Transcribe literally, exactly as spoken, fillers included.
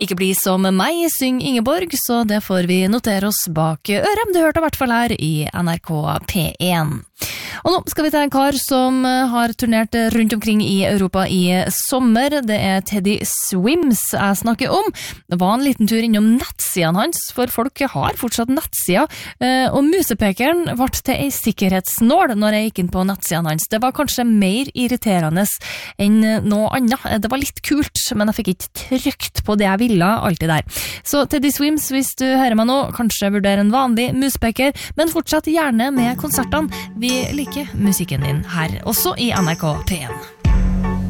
Ikke bli som meg, syng Ingeborg, så det får vi notere oss bak øret. Du hørte i hvert fall her i N R K P én. Og nå skal vi til en kar som har turnert rundt omkring i Europa i sommer. Det er Teddy Swims jeg snakker om. Det var en liten tur innom nettsiden hans, for folk har fortsatt nettsida, og musepekeren ble til en sikkerhetsnål når jeg gikk inn på nettsiden hans. Det var kanskje mer irriterende enn noe annet. Det var litt kult, men jeg fikk ikke trykt på det jeg ville alltid der. Så Teddy Swims, hvis du hører meg nå, kanskje vurder en vanlig musepeker, men fortsatt gjerne med konsertene. Vi liker musikken din her, også i N R K P én.